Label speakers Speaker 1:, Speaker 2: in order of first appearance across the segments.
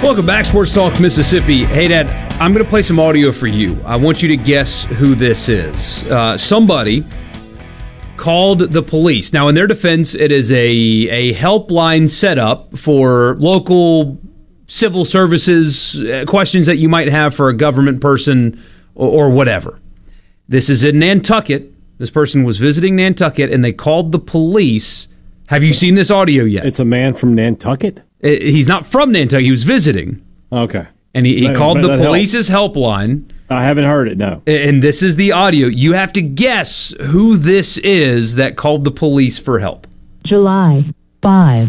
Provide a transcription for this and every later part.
Speaker 1: Welcome back, Sports Talk Mississippi. Hey, Dad, I'm going to play some audio for you. I want you to guess who this is. Somebody called the police. Now, in their defense, it is a helpline set up for local civil services, questions that you might have for a government person or whatever. This is in Nantucket. This person was visiting Nantucket, and they called the police. Have you seen this audio yet?
Speaker 2: It's a man from Nantucket?
Speaker 1: He's not from Nantucket. He was visiting.
Speaker 2: Okay.
Speaker 1: And he called the police's helpline.
Speaker 2: I haven't heard it, no.
Speaker 1: And this is the audio. You have to guess who this is that called the police for help.
Speaker 3: July 5,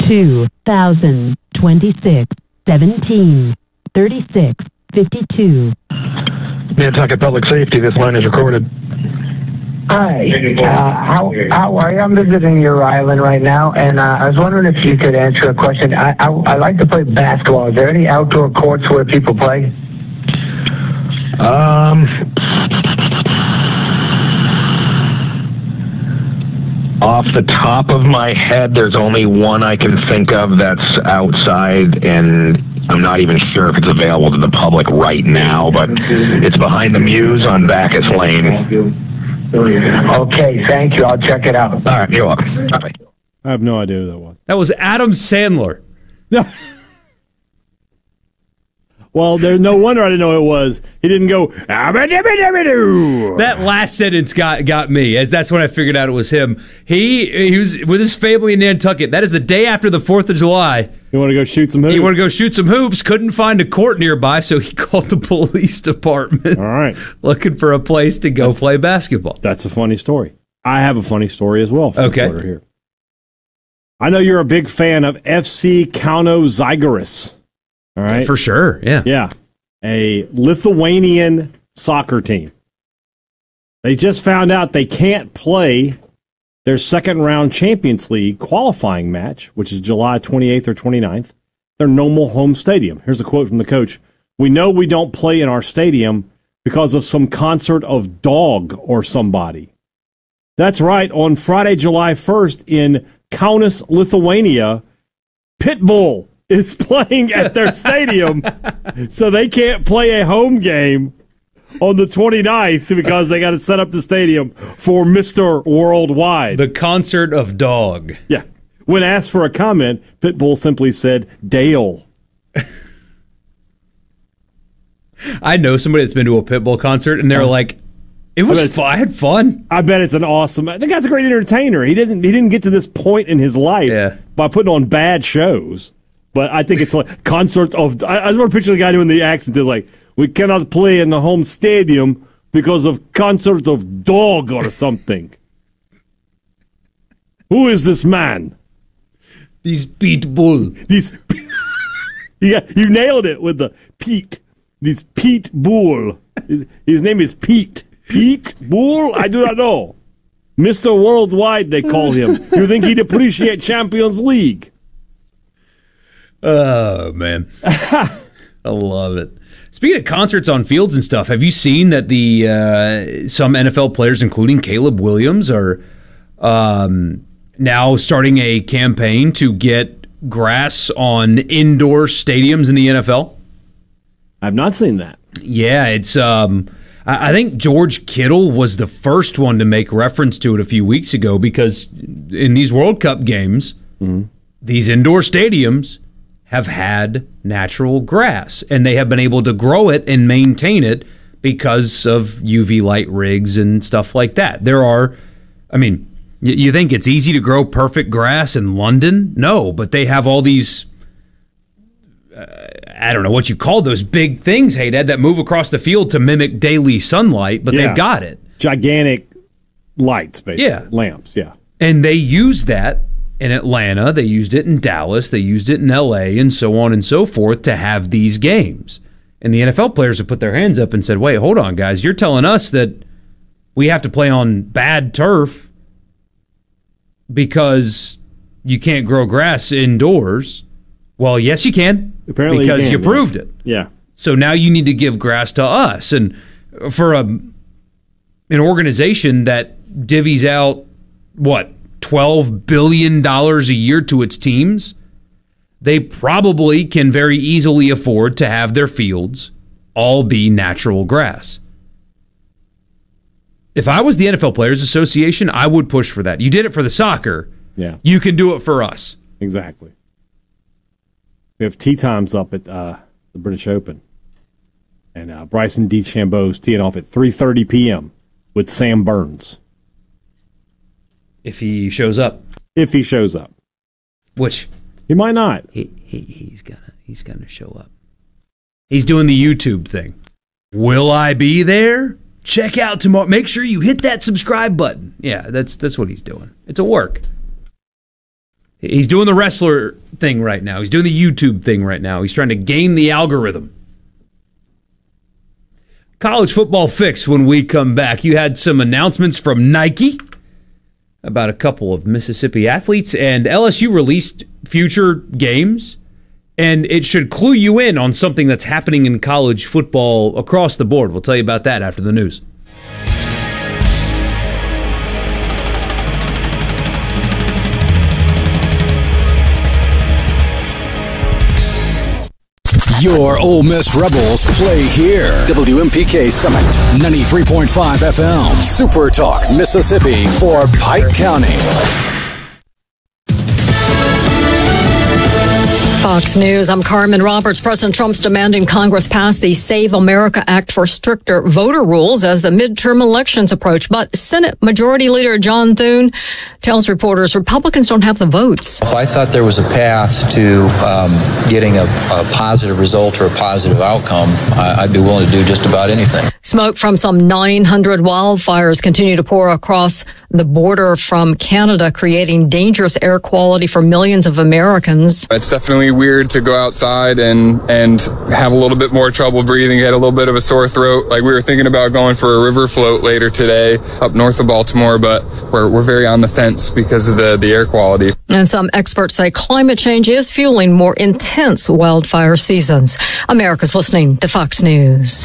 Speaker 3: 2026, 17, 36, 52.
Speaker 4: Nantucket Public Safety, this line is recorded.
Speaker 5: Hi, how are you? I'm visiting your island right now, and I was wondering if you could answer a question. I like to play basketball. Is there any outdoor courts where people play?
Speaker 4: Off the top of my head, there's only one I can think of that's outside, and I'm not even sure if it's available to the public right now, but it's behind the Muse on Bacchus Lane.
Speaker 5: Okay, thank you. I'll check it out.
Speaker 4: All right, you're welcome. Bye.
Speaker 2: I have no idea who that was.
Speaker 1: That was Adam Sandler.
Speaker 2: Well, there's no wonder I didn't know who it was. He didn't go,
Speaker 1: That last sentence got me, as that's when I figured out it was him. He was with his family in Nantucket. That is the day after the 4th of July.
Speaker 2: You want to go shoot some hoops?
Speaker 1: He wanted to go shoot some hoops, couldn't find a court nearby, so he called the police department.
Speaker 2: All right.
Speaker 1: Looking for a place to go play basketball.
Speaker 2: That's a funny story. I have a funny story as well.
Speaker 1: Okay.
Speaker 2: Here. I know you're a big fan of FC Kauno Žalgiris. All right.
Speaker 1: For sure, yeah.
Speaker 2: Yeah. A Lithuanian soccer team. They just found out they can't play their second-round Champions League qualifying match, which is July 28th or 29th, their normal home stadium. Here's a quote from the coach. "We know we don't play in our stadium because of some concert of dog or somebody." That's right. On Friday, July 1st in Kaunas, Lithuania, Pitbull is playing at their stadium, so they can't play a home game on the 29th because they got to set up the stadium for Mr. Worldwide.
Speaker 1: The concert of dog.
Speaker 2: Yeah. When asked for a comment, Pitbull simply said, Dale.
Speaker 1: I know somebody that's been to a Pitbull concert, and they're like, it was fun. I had fun.
Speaker 2: I bet it's an awesome... The guy's a great entertainer. He didn't get to this point in his life by putting on bad shows. But I think it's like concert of... I just want to picture the guy doing the accent. It's like, we cannot play in the home stadium because of concert of dog or something. Who is this man?
Speaker 1: These Pete Bull.
Speaker 2: You nailed it with the Pete. This Pete Bull. His name is Pete. Pete Bull? I do not know. Mr. Worldwide, they call him. You think he'd appreciate Champions League?
Speaker 1: Oh, man. I love it. Speaking of concerts on fields and stuff, have you seen that the some NFL players, including Caleb Williams, are now starting a campaign to get grass on indoor stadiums in the NFL?
Speaker 2: I've not seen that.
Speaker 1: Yeah, it's... I think George Kittle was the first one to make reference to it a few weeks ago because in these World Cup games, these indoor stadiums have had natural grass, and they have been able to grow it and maintain it because of UV light rigs and stuff like that. There are, I mean, you think it's easy to grow perfect grass in London? No, but they have all these, I don't know what you call those big things, hey, Dad, that move across the field to mimic daily sunlight, but they've got it.
Speaker 2: Gigantic lights, basically.
Speaker 1: Yeah.
Speaker 2: Lamps, yeah.
Speaker 1: And they use that in Atlanta, they used it in Dallas, they used it in L.A., and so on and so forth to have these games. And the NFL players have put their hands up and said, wait, hold on, guys, you're telling us that we have to play on bad turf because you can't grow grass indoors. Well, yes, you can.
Speaker 2: Apparently
Speaker 1: because you proved it.
Speaker 2: Yeah.
Speaker 1: So now you need to give grass to us. And for an organization that divvies out, $12 billion a year to its teams, they probably can very easily afford to have their fields all be natural grass. If I was the NFL Players Association, I would push for that. You did it for the soccer.
Speaker 2: Yeah.
Speaker 1: You can do it for us.
Speaker 2: Exactly. We have tee times up at the British Open. And Bryson DeChambeau's teeing off at 3:30 p.m. with Sam Burns.
Speaker 1: If he shows up.
Speaker 2: If he shows up.
Speaker 1: Which...
Speaker 2: he might not.
Speaker 1: He's gonna show up. He's doing the YouTube thing. Will I be there? Check out tomorrow. Make sure you hit that subscribe button. Yeah, that's what he's doing. It's a work. He's doing the wrestler thing right now. He's doing the YouTube thing right now. He's trying to game the algorithm. College football fix when we come back. You had some announcements from Nike about a couple of Mississippi athletes, and LSU released future games, and it should clue you in on something that's happening in college football across the board. We'll tell you about that after the news.
Speaker 6: Your Ole Miss Rebels play here. WMPK Summit, 93.5 FM. Super Talk, Mississippi for Pike County.
Speaker 7: Fox News, I'm Carmen Roberts. President Trump's demanding Congress pass the Save America Act for stricter voter rules as the midterm elections approach. But Senate Majority Leader John Thune tells reporters Republicans don't have the votes.
Speaker 8: If I thought there was a path to getting a positive result or a positive outcome, I'd be willing to do just about anything.
Speaker 7: Smoke from some 900 wildfires continue to pour across the border from Canada, creating dangerous air quality for millions of Americans.
Speaker 9: It's definitely weird to go outside and have a little bit more trouble breathing, get a little bit of a sore throat. Like, we were thinking about going for a river float later today up north of Baltimore, but we're very on the fence because of the air quality.
Speaker 7: And some experts say climate change is fueling more intense wildfire seasons. America's listening to Fox News.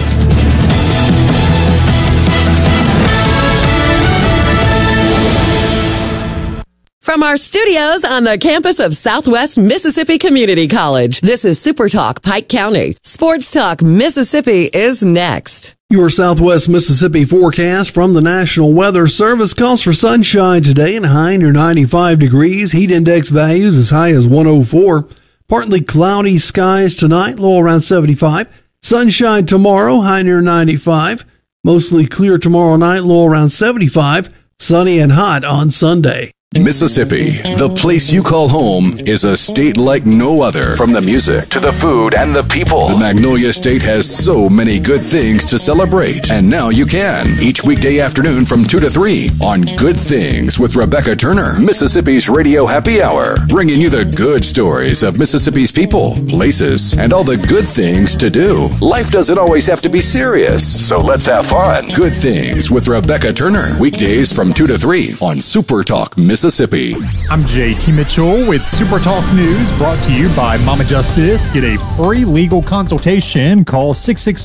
Speaker 10: From our studios on the campus of Southwest Mississippi Community College, this is Super Talk Pike County. Sports Talk Mississippi is next.
Speaker 11: Your Southwest Mississippi forecast from the National Weather Service calls for sunshine today and high near 95 degrees. Heat index values as high as 104. Partly cloudy skies tonight, low around 75. Sunshine tomorrow, high near 95. Mostly clear tomorrow night, low around 75. Sunny and hot on Sunday.
Speaker 6: Mississippi, the place you call home, is a state like no other. From the music to the food and the people, the Magnolia State has so many good things to celebrate. And now you can, each weekday afternoon from 2 to 3 on Good Things with Rebecca Turner, Mississippi's Radio Happy Hour, bringing you the good stories of Mississippi's people, places, and all the good things to do. Life doesn't always have to be serious, so let's have fun. Good Things with Rebecca Turner, weekdays from 2 to 3 on Super Talk Mississippi.
Speaker 12: I'm JT Mitchell with Super Talk News, brought to you by Mama Justice. Get a free legal consultation. Call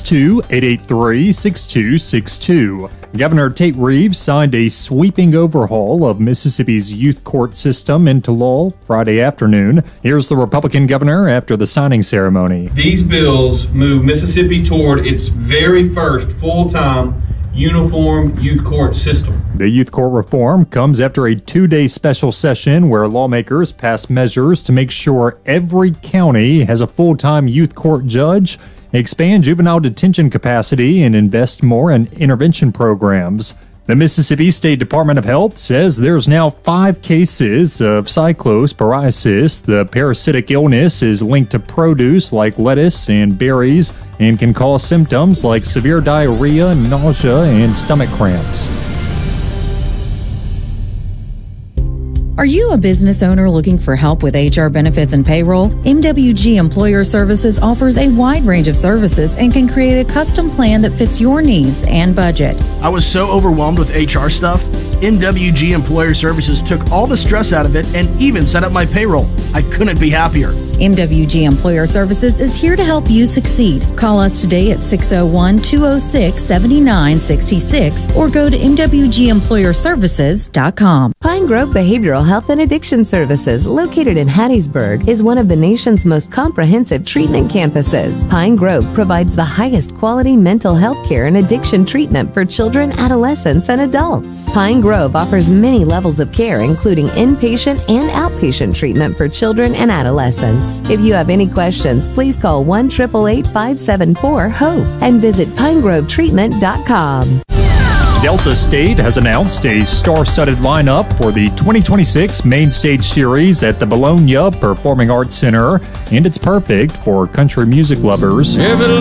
Speaker 12: 662-883-6262. Governor Tate Reeves signed a sweeping overhaul of Mississippi's youth court system into law Friday afternoon. Here's the Republican governor after the signing ceremony.
Speaker 13: These bills move Mississippi toward its very first full-time uniform youth court system.
Speaker 12: The youth court reform comes after a 2-day special session where lawmakers passed measures to make sure every county has a full-time youth court judge, expand juvenile detention capacity, and invest more in intervention programs. The Mississippi State Department of Health says there's now 5 cases of cyclosporiasis. The parasitic illness is linked to produce like lettuce and berries and can cause symptoms like severe diarrhea, nausea, and stomach cramps.
Speaker 14: Are you a business owner looking for help with HR benefits and payroll? MWG Employer Services offers a wide range of services and can create a custom plan that fits your needs and budget.
Speaker 15: I was so overwhelmed with HR stuff. MWG Employer Services took all the stress out of it and even set up my payroll. I couldn't be happier.
Speaker 14: MWG Employer Services is here to help you succeed. Call us today at 601-206-7966 or go to MWGEmployerservices.com.
Speaker 16: Pine Grove Behavioral Health and Addiction Services, located in Hattiesburg, is one of the nation's most comprehensive treatment campuses. Pine Grove provides the highest quality mental health care and addiction treatment for children, adolescents, and adults. Pine Grove offers many levels of care, including inpatient and outpatient treatment for children and adolescents. If you have any questions, please call 1-888-574-HOPE and visit pinegrovetreatment.com.
Speaker 12: Delta State has announced a star-studded lineup for the 2026 Main Stage Series at the Bologna Performing Arts Center, and it's perfect for country music lovers.